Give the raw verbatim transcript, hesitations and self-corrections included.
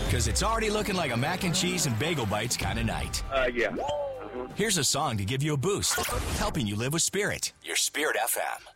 Because it's already looking like a mac and cheese and bagel bites kind of night. Uh, yeah. Uh-huh. Here's a song to give you a boost, helping you live with Spirit, your Spirit F M.